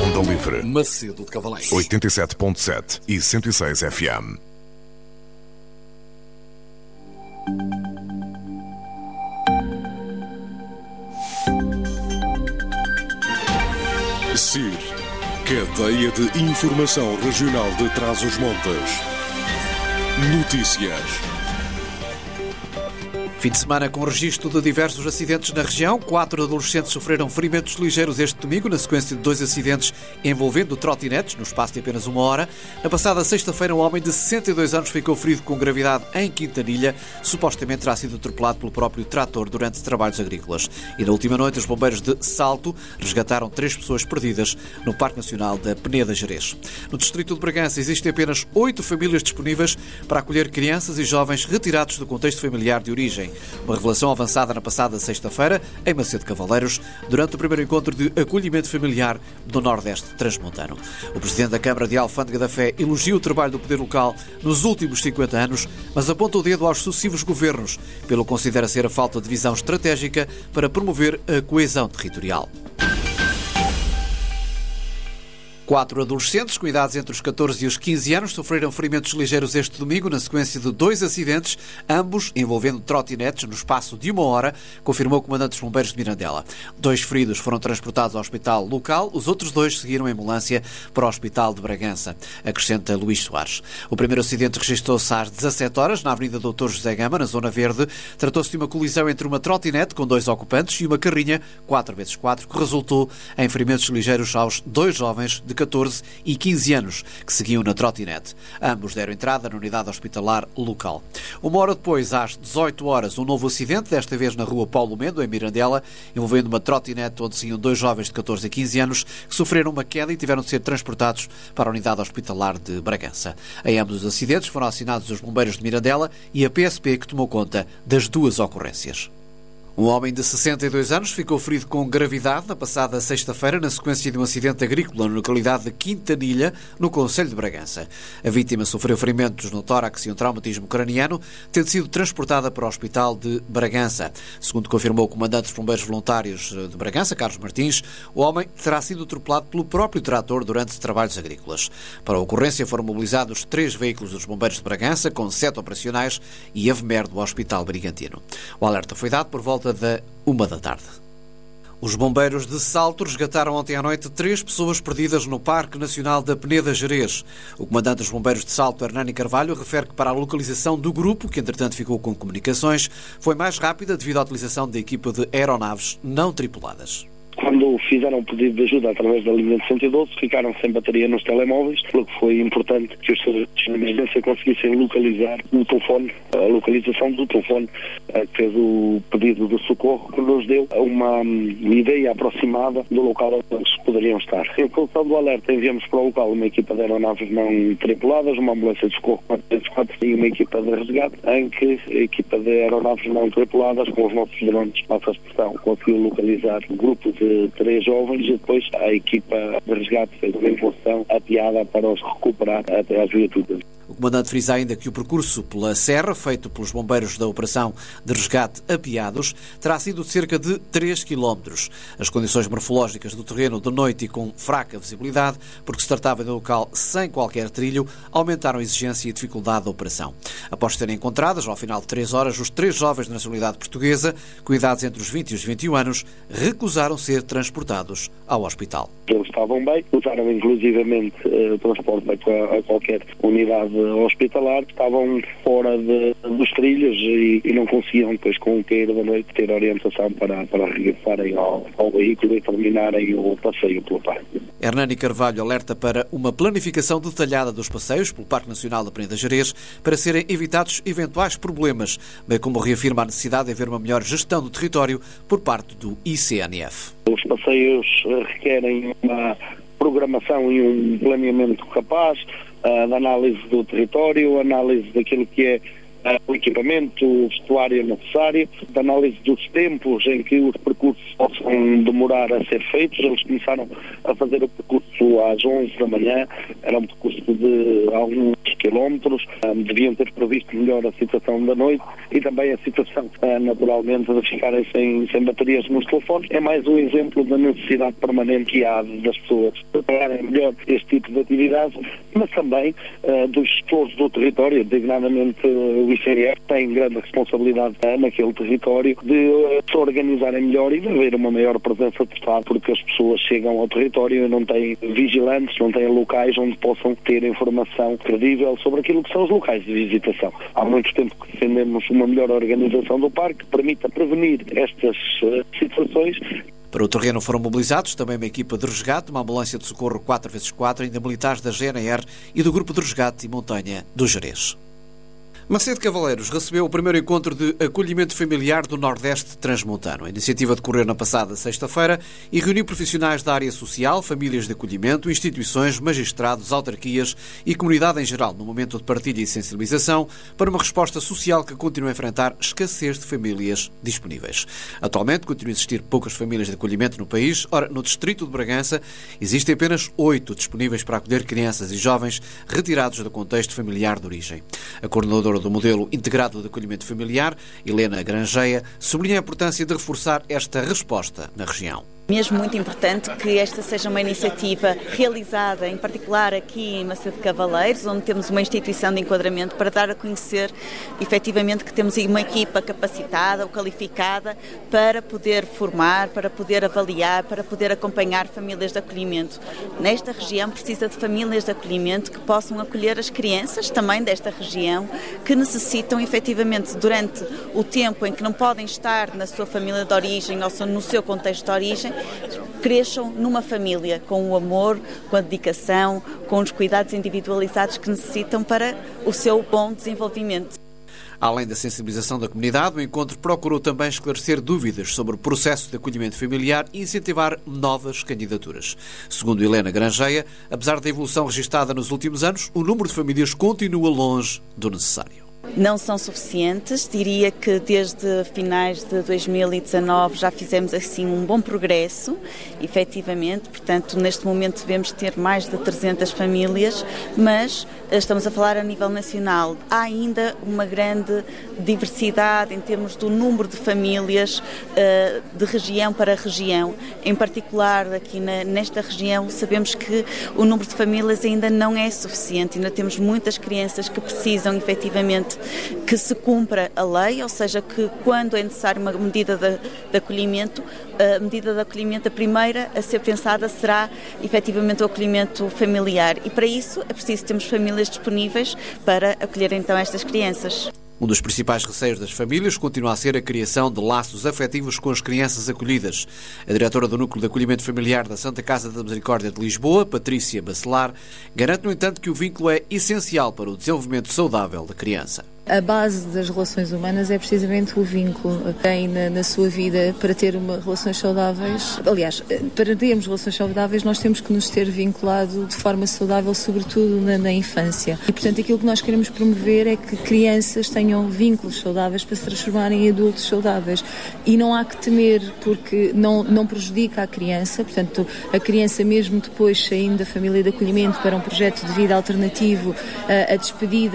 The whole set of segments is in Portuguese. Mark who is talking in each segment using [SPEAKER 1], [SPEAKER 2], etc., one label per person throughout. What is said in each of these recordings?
[SPEAKER 1] Onda Livre,
[SPEAKER 2] Macedo de Cavaleiros,
[SPEAKER 1] 87.7 e 106 FM.
[SPEAKER 3] CIR, Cadeia de Informação Regional de Trás-os-Montes. Notícias.
[SPEAKER 2] Fim de semana com registro de diversos acidentes na região. 4 adolescentes sofreram ferimentos ligeiros este domingo, na sequência de 2 acidentes envolvendo trotinetes, no espaço de apenas uma hora. Na passada sexta-feira, um homem de 62 anos ficou ferido com gravidade em Quintanilha. Supostamente terá sido atropelado pelo próprio trator durante trabalhos agrícolas. E na última noite, os bombeiros de Salto resgataram 3 pessoas perdidas no Parque Nacional da Peneda Gerês. No distrito de Bragança, existem apenas 8 famílias disponíveis para acolher crianças e jovens retirados do contexto familiar de origem. Uma revelação avançada na passada sexta-feira, em Macedo de Cavaleiros, durante o primeiro encontro de acolhimento familiar do Nordeste Transmontano. O Presidente da Câmara de Alfândega da Fé elogia o trabalho do poder local nos últimos 50 anos, mas aponta o dedo aos sucessivos governos, pelo que considera ser a falta de visão estratégica para promover a coesão territorial. 4 adolescentes, com idades entre os 14 e os 15 anos, sofreram ferimentos ligeiros este domingo na sequência de 2 acidentes, ambos envolvendo trotinetes, no espaço de uma hora, confirmou o comandante dos bombeiros de Mirandela. 2 feridos foram transportados ao hospital local, os outros 2 seguiram em ambulância para o hospital de Bragança, acrescenta Luís Soares. O primeiro acidente registrou-se às 17 horas, na Avenida Dr. José Gama, na Zona Verde. Tratou-se de uma colisão entre uma trotinete com 2 ocupantes e uma carrinha 4x4, que resultou em ferimentos ligeiros aos 2 jovens de 14 e 15 anos que seguiam na trotinete. Ambos deram entrada na unidade hospitalar local. Uma hora depois, às 18 horas, um novo acidente, desta vez na rua Paulo Mendo, em Mirandela, envolvendo uma trotinete onde seguiam 2 jovens de 14 e 15 anos que sofreram uma queda e tiveram de ser transportados para a unidade hospitalar de Bragança. Em ambos os acidentes foram acionados os bombeiros de Mirandela e a PSP, que tomou conta das 2 ocorrências. Um homem de 62 anos ficou ferido com gravidade na passada sexta-feira na sequência de um acidente agrícola na localidade de Quintanilha, no concelho de Bragança. A vítima sofreu ferimentos no tórax e um traumatismo craniano, tendo sido transportada para o hospital de Bragança. Segundo confirmou o comandante dos bombeiros voluntários de Bragança, Carlos Martins, o homem terá sido atropelado pelo próprio trator durante trabalhos agrícolas. Para a ocorrência foram mobilizados 3 veículos dos bombeiros de Bragança, com 7 operacionais, e a VMER do Hospital Brigantino. O alerta foi dado por volta da 1 da tarde. Os bombeiros de Salto resgataram ontem à noite 3 pessoas perdidas no Parque Nacional da Peneda Gerês. O comandante dos bombeiros de Salto, Hernani Carvalho, refere que para a localização do grupo, que entretanto ficou com comunicações, foi mais rápida devido à utilização da equipa de aeronaves não tripuladas.
[SPEAKER 4] Quando fizeram um pedido de ajuda através da linha de 112, ficaram sem bateria nos telemóveis, pelo que foi importante que os serviços de emergência conseguissem localizar o telefone, a localização do telefone que fez o pedido de socorro, que nos deu uma ideia aproximada do local onde eles poderiam estar. Em função do alerta, enviamos para o local uma equipa de aeronaves não tripuladas, uma ambulância de socorro 404 e uma equipa de resgate, em que a equipa de aeronaves não tripuladas, com os nossos drones, nossa expressão, conseguiu localizar o grupo de 3 jovens e depois a equipa de resgate fez uma evolução apiada para os recuperar até às viaturas.
[SPEAKER 2] O comandante frisa ainda que o percurso pela serra, feito pelos bombeiros da Operação de Resgate Apiados, terá sido de cerca de 3 km. As condições morfológicas do terreno de noite e com fraca visibilidade, porque se tratava de um local sem qualquer trilho, aumentaram a exigência e dificuldade da operação. Após serem encontradas, ao final de 3 horas, os 3 jovens de nacionalidade portuguesa, com idades entre os 20 e os 21 anos, recusaram ser transportados ao hospital.
[SPEAKER 4] Eles estavam bem, usaram inclusivamente transporte a qualquer unidade hospitalar, estavam fora dos trilhos e não conseguiam depois, com o cair da noite, ter orientação para regressarem ao veículo e terminarem o passeio pelo parque.
[SPEAKER 2] Hernani Carvalho alerta para uma planificação detalhada dos passeios pelo Parque Nacional da Peneda Gerês para serem evitados eventuais problemas, bem como reafirma a necessidade de haver uma melhor gestão do território por parte do ICNF.
[SPEAKER 4] Os passeios requerem uma programação e um planeamento capaz, de análise do território, análise daquilo que é o equipamento, o vestuário necessário, de análise dos tempos em que os percursos possam demorar a ser feitos. Eles começaram a fazer o percurso às 11 da manhã, era um percurso de alguns quilómetros, deviam ter previsto melhor a situação da noite e também a situação, naturalmente, de ficarem sem baterias nos telefones. É mais um exemplo da necessidade permanente que há das pessoas prepararem melhor este tipo de atividades, mas também dos gestores do território, designadamente o ICRF, tem grande responsabilidade naquele território de se organizarem melhor e de haver uma maior presença de Estado, porque as pessoas chegam ao território e não têm vigilantes, não têm locais onde possam ter informação credível sobre aquilo que são os locais de visitação. Há muito tempo que defendemos uma melhor organização do parque que permita prevenir estas situações.
[SPEAKER 2] Para o terreno foram mobilizados também uma equipa de resgate, uma ambulância de socorro 4x4, ainda militares da GNR e do Grupo de Resgate e Montanha do Gerês. Macedo Cavaleiros recebeu o primeiro encontro de acolhimento familiar do Nordeste Transmontano. A iniciativa decorreu na passada sexta-feira e reuniu profissionais da área social, famílias de acolhimento, instituições, magistrados, autarquias e comunidade em geral, no momento de partilha e sensibilização para uma resposta social que continua a enfrentar escassez de famílias disponíveis. Atualmente, continuam a existir poucas famílias de acolhimento no país. Ora, no distrito de Bragança, existem apenas 8 disponíveis para acolher crianças e jovens retirados do contexto familiar de origem. A coordenadora do modelo integrado de acolhimento familiar, Helena Grangeia, sublinha a importância de reforçar esta resposta na região.
[SPEAKER 5] Mesmo muito importante que esta seja uma iniciativa realizada, em particular aqui em Macedo Cavaleiros, onde temos uma instituição de enquadramento para dar a conhecer efetivamente que temos uma equipa capacitada ou qualificada para poder formar, para poder avaliar, para poder acompanhar famílias de acolhimento. Nesta região precisa de famílias de acolhimento que possam acolher as crianças também desta região que necessitam efetivamente durante o tempo em que não podem estar na sua família de origem ou no seu contexto de origem, cresçam numa família, com o amor, com a dedicação, com os cuidados individualizados que necessitam para o seu bom desenvolvimento.
[SPEAKER 2] Além da sensibilização da comunidade, o encontro procurou também esclarecer dúvidas sobre o processo de acolhimento familiar e incentivar novas candidaturas. Segundo Helena Grangeia, apesar da evolução registada nos últimos anos, o número de famílias continua longe do necessário.
[SPEAKER 5] Não são suficientes, diria que desde finais de 2019 já fizemos assim um bom progresso, efetivamente, portanto neste momento devemos ter mais de 300 famílias, mas estamos a falar a nível nacional. Há ainda uma grande diversidade em termos do número de famílias de região para região, em particular aqui nesta região sabemos que o número de famílias ainda não é suficiente, ainda temos muitas crianças que precisam efetivamente que se cumpra a lei, ou seja, que quando é necessário uma medida de acolhimento, a medida de acolhimento, a primeira a ser pensada será efetivamente o acolhimento familiar e para isso é preciso termos famílias disponíveis para acolher então estas crianças.
[SPEAKER 2] Um dos principais receios das famílias continua a ser a criação de laços afetivos com as crianças acolhidas. A diretora do Núcleo de Acolhimento Familiar da Santa Casa da Misericórdia de Lisboa, Patrícia Bacelar, garante, no entanto, que o vínculo é essencial para o desenvolvimento saudável da criança.
[SPEAKER 6] A base das relações humanas é precisamente o vínculo que tem na sua vida para ter relações saudáveis. Aliás, para termos relações saudáveis nós temos que nos ter vinculado de forma saudável, sobretudo na infância. E, portanto, aquilo que nós queremos promover é que crianças tenham vínculos saudáveis para se transformarem em adultos saudáveis. E não há que temer, porque não prejudica a criança. Portanto, a criança mesmo depois saindo da família de acolhimento para um projeto de vida alternativo, a despedida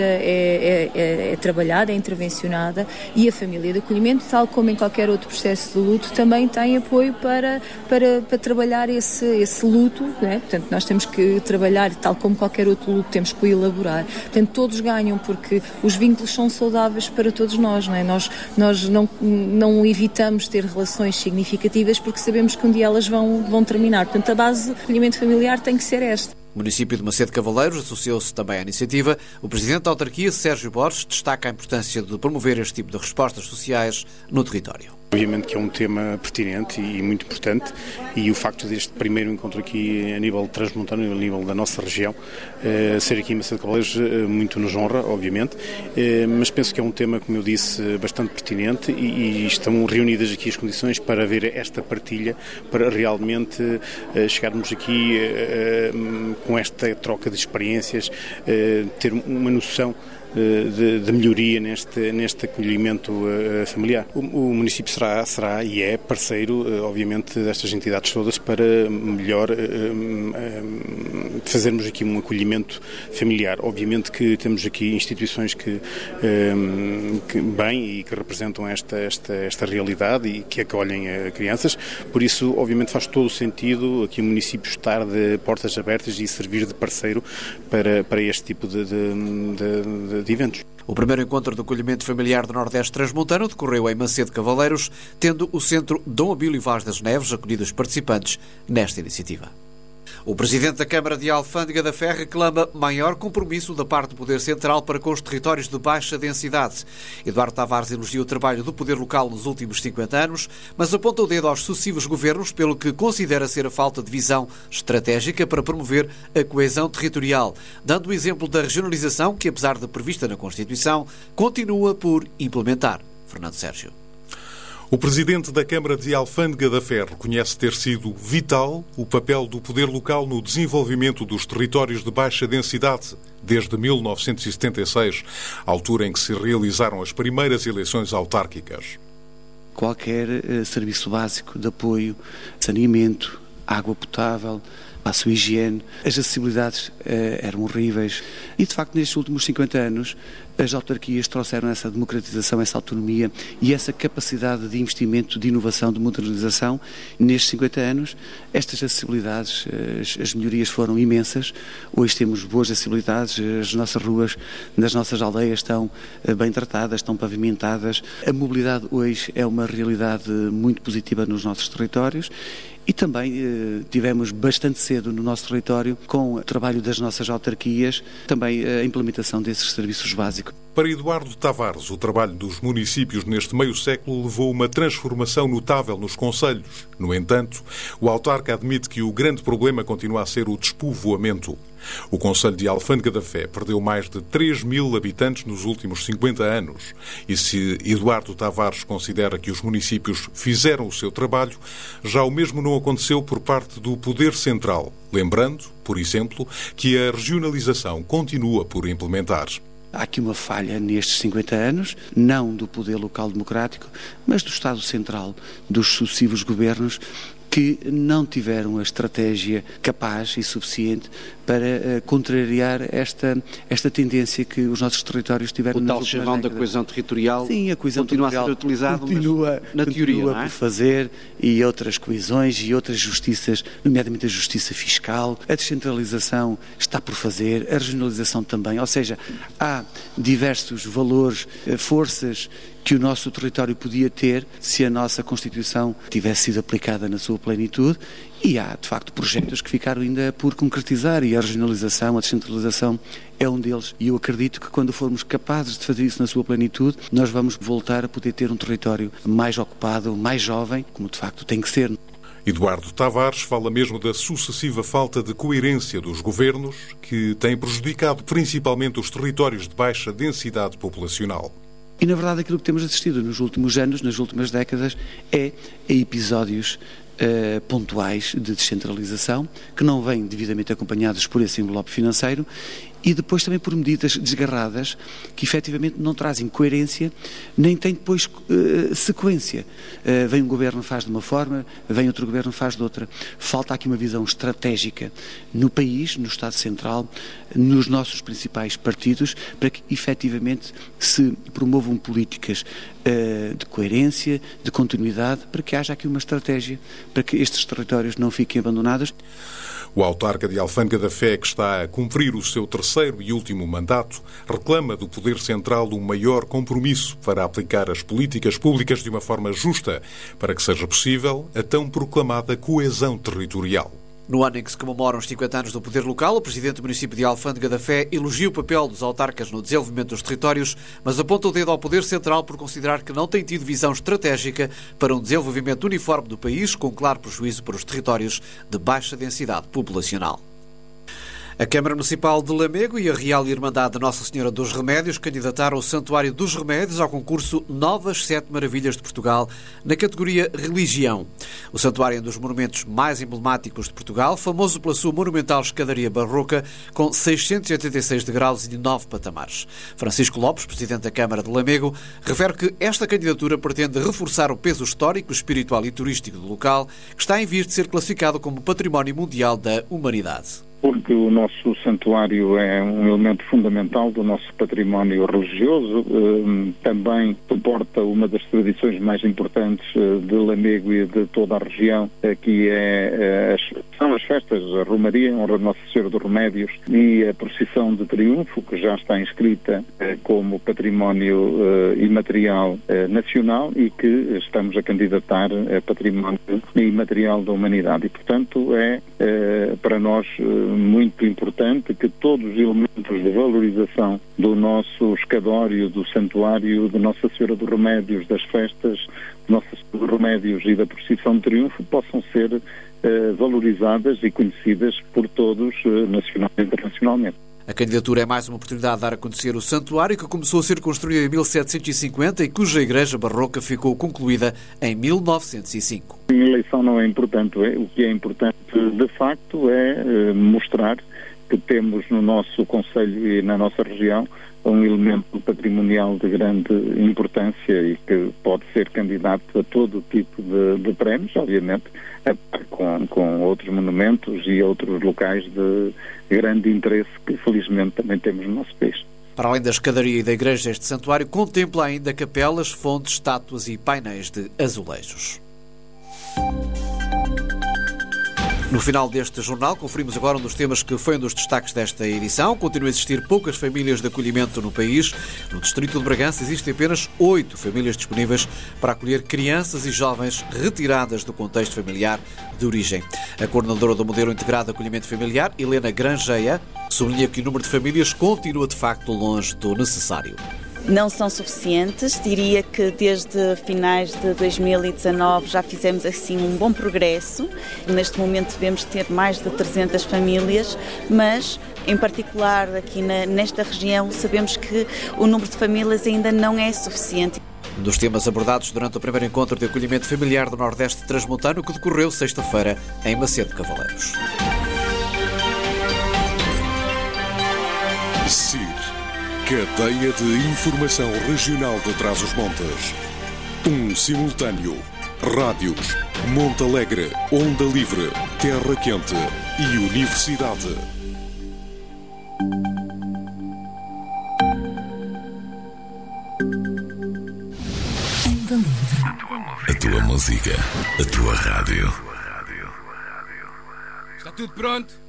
[SPEAKER 6] é trabalhada, é intervencionada e a família de acolhimento, tal como em qualquer outro processo de luto, também tem apoio para trabalhar esse luto, né? Portanto, nós temos que trabalhar, tal como qualquer outro luto, temos que o elaborar. Portanto, todos ganham, porque os vínculos são saudáveis para todos nós, não é? Nós não evitamos ter relações significativas porque sabemos que um dia elas vão terminar. Portanto, a base do acolhimento familiar tem que ser esta.
[SPEAKER 2] O município de Macedo Cavaleiros associou-se também à iniciativa. O presidente da autarquia, Sérgio Borges, destaca a importância de promover este tipo de respostas sociais no território.
[SPEAKER 7] Obviamente que é um tema pertinente e muito importante e o facto deste primeiro encontro aqui a nível transmontano, a nível da nossa região, ser aqui em Macedo Cavaleiros muito nos honra, obviamente, mas penso que é um tema, como eu disse, bastante pertinente e estão reunidas aqui as condições para haver esta partilha, para realmente chegarmos aqui com esta troca de experiências, ter uma noção de melhoria neste acolhimento familiar. O município será e é parceiro, obviamente, destas entidades todas para melhor fazermos aqui um acolhimento familiar. Obviamente que temos aqui instituições que bem e que representam esta realidade e que acolhem crianças, por isso obviamente faz todo o sentido aqui o município estar de portas abertas e servir de parceiro para este tipo de eventos.
[SPEAKER 2] O primeiro encontro de acolhimento familiar do Nordeste Transmontano decorreu em Macedo Cavaleiros, tendo o Centro Dom Abílio Vaz das Neves acolhido os participantes nesta iniciativa. O Presidente da Câmara de Alfândega da Fé reclama maior compromisso da parte do Poder Central para com os territórios de baixa densidade. Eduardo Tavares elogia o trabalho do Poder Local nos últimos 50 anos, mas aponta o dedo aos sucessivos governos pelo que considera ser a falta de visão estratégica para promover a coesão territorial, dando o exemplo da regionalização que, apesar de prevista na Constituição, continua por implementar. Fernando Sérgio.
[SPEAKER 8] O Presidente da Câmara de Alfândega da Fé reconhece ter sido vital o papel do poder local no desenvolvimento dos territórios de baixa densidade desde 1976, altura em que se realizaram as primeiras eleições autárquicas.
[SPEAKER 9] Qualquer serviço básico de apoio, saneamento, água potável, a sua higiene, as acessibilidades eram horríveis e, de facto, nestes últimos 50 anos, as autarquias trouxeram essa democratização, essa autonomia e essa capacidade de investimento, de inovação, de modernização. Nestes 50 anos, estas acessibilidades, as melhorias foram imensas. Hoje temos boas acessibilidades, as nossas ruas nas nossas aldeias estão bem tratadas, estão pavimentadas. A mobilidade hoje é uma realidade muito positiva nos nossos territórios. E também tivemos bastante cedo no nosso território, com o trabalho das nossas autarquias, também a implementação desses serviços básicos.
[SPEAKER 8] Para Eduardo Tavares, o trabalho dos municípios neste meio século levou uma transformação notável nos concelhos. No entanto, o autarca admite que o grande problema continua a ser o despovoamento. O concelho de Alfândega da Fé perdeu mais de 3.000 habitantes nos últimos 50 anos. E se Eduardo Tavares considera que os municípios fizeram o seu trabalho, já o mesmo não aconteceu por parte do Poder Central, lembrando, por exemplo, que a regionalização continua por implementar.
[SPEAKER 9] Há aqui uma falha nestes 50 anos, não do poder local democrático, mas do Estado Central, dos sucessivos governos, que não tiveram a estratégia capaz e suficiente para contrariar esta tendência que os nossos territórios tiveram nas últimas décadas.
[SPEAKER 2] O tal chavão da coesão territorial.
[SPEAKER 9] Sim, a coesão
[SPEAKER 2] continua
[SPEAKER 9] territorial
[SPEAKER 2] a ser utilizado,
[SPEAKER 9] continua
[SPEAKER 2] na teoria, não é?
[SPEAKER 9] por fazer, e outras coesões e outras justiças, nomeadamente a justiça fiscal, a descentralização está por fazer, a regionalização também, ou seja, há diversos valores, forças que o nosso território podia ter se a nossa Constituição tivesse sido aplicada na sua plenitude, e há, de facto, projetos que ficaram ainda por concretizar, e a regionalização, a descentralização é um deles. E eu acredito que quando formos capazes de fazer isso na sua plenitude, nós vamos voltar a poder ter um território mais ocupado, mais jovem, como de facto tem que ser.
[SPEAKER 8] Eduardo Tavares fala mesmo da sucessiva falta de coerência dos governos, que tem prejudicado principalmente os territórios de baixa densidade populacional.
[SPEAKER 9] E, na verdade, aquilo que temos assistido nos últimos anos, nas últimas décadas, é a episódios pontuais de descentralização, que não vêm devidamente acompanhados por esse envelope financeiro, e depois também por medidas desgarradas que efetivamente não trazem coerência, nem têm depois sequência. Vem um governo faz de uma forma, vem outro governo faz de outra. Falta aqui uma visão estratégica no país, no Estado Central, nos nossos principais partidos, para que efetivamente se promovam políticas de coerência, de continuidade, para que haja aqui uma estratégia, para que estes territórios não fiquem abandonados.
[SPEAKER 8] O autarca de Alfândega da Fé, que está a cumprir o seu terceiro e último mandato, reclama do Poder Central um maior compromisso para aplicar as políticas públicas de uma forma justa, para que seja possível a tão proclamada coesão territorial.
[SPEAKER 2] No ano em que se comemoram os 50 anos do poder local, o Presidente do município de Alfândega da Fé elogia o papel dos autarcas no desenvolvimento dos territórios, mas aponta o dedo ao Poder Central por considerar que não tem tido visão estratégica para um desenvolvimento uniforme do país, com claro prejuízo para os territórios de baixa densidade populacional. A Câmara Municipal de Lamego e a Real Irmandade de Nossa Senhora dos Remédios candidataram o Santuário dos Remédios ao concurso Novas 7 Maravilhas de Portugal, na categoria Religião. O santuário é um dos monumentos mais emblemáticos de Portugal, famoso pela sua monumental escadaria barroca, com 686 degraus e de 9 patamares. Francisco Lopes, presidente da Câmara de Lamego, refere que esta candidatura pretende reforçar o peso histórico, espiritual e turístico do local, que está em vias de ser classificado como Património Mundial da Humanidade.
[SPEAKER 10] Porque o nosso santuário é um elemento fundamental do nosso património religioso, também suporta uma das tradições mais importantes de Lamego e de toda a região, que são as festas, a Romaria em honra de Nossa Senhora dos Remédios e a procissão de triunfo, que já está inscrita como património imaterial nacional e que estamos a candidatar a património imaterial da humanidade. E, portanto, é para nós muito importante que todos os elementos de valorização do nosso escadório, do santuário de Nossa Senhora dos Remédios, das festas de Nossa Senhora dos Remédios e da procissão de triunfo possam ser valorizadas e conhecidas por todos, nacional e internacionalmente.
[SPEAKER 2] A candidatura é mais uma oportunidade de dar a conhecer o santuário, que começou a ser construído em 1750 e cuja igreja barroca ficou concluída em 1905.
[SPEAKER 10] A eleição não é importante. O que é importante, de facto, é mostrar que temos no nosso concelho e na nossa região um elemento patrimonial de grande importância e que pode ser candidato a todo tipo de prémios, obviamente, com outros monumentos e outros locais de grande interesse que felizmente também temos no nosso país.
[SPEAKER 2] Para além da escadaria e da igreja, este santuário contempla ainda capelas, fontes, estátuas e painéis de azulejos. No final deste jornal, conferimos agora um dos temas que foi um dos destaques desta edição. Continua a existir poucas famílias de acolhimento no país. No distrito de Bragança existem apenas 8 famílias disponíveis para acolher crianças e jovens retiradas do contexto familiar de origem. A coordenadora do Modelo Integrado de Acolhimento Familiar, Helena Grangeia, sublinha que o número de famílias continua de facto longe do necessário.
[SPEAKER 5] Não são suficientes, diria que desde finais de 2019 já fizemos assim um bom progresso. Neste momento devemos ter mais de 300 famílias, mas em particular aqui nesta região sabemos que o número de famílias ainda não é suficiente.
[SPEAKER 2] Um dos temas abordados durante o primeiro encontro de acolhimento familiar do Nordeste Transmontano, que decorreu sexta-feira em Macedo Cavaleiros.
[SPEAKER 3] CIR, Cadeia de Informação Regional de Trás-os-Montes. Simultâneo. Rádios. Montalegre, Onda Livre, Terra Quente e Universidade.
[SPEAKER 1] Onda Livre. A tua música, a tua rádio.
[SPEAKER 11] Está tudo pronto?